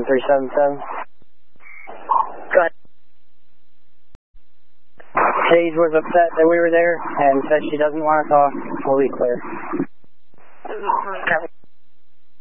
377. Go ahead. Paige was upset that we were there and said she doesn't want to talk. We'll be clear. Copy.